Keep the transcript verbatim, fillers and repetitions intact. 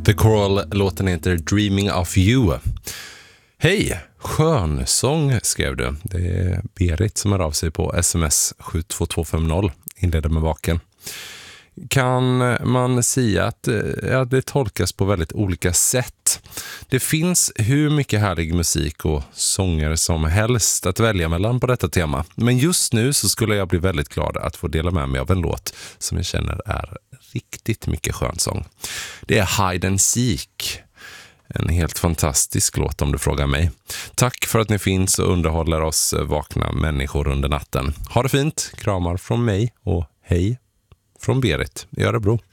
The Coral-låten heter Dreaming of You. Hej, skönsång skrev du. Det är Berit som är av sig på sms sju två två fem noll. Inleder med vaken. Kan man säga att ja, det tolkas på väldigt olika sätt. Det finns hur mycket härlig musik och sånger som helst att välja mellan på detta tema. Men just nu så skulle jag bli väldigt glad att få dela med mig av en låt som jag känner är riktigt mycket skönsång. Det är Hide and Seek. En helt fantastisk låt om du frågar mig. Tack för att ni finns och underhåller oss vakna människor under natten. Ha det fint, kramar från mig och hej från Berit i Örebro.